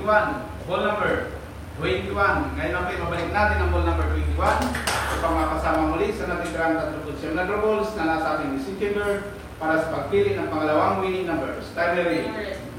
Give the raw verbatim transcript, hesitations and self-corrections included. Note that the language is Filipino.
twenty-one. Ball number twenty-one. Ngayon natin, mabalik natin ang ball number twenty-one. Upang makasama muli sa natitirang thirty-two na draw balls na nasa ating messenger para sa pagpili ng pangalawang winning numbers. Time na rin.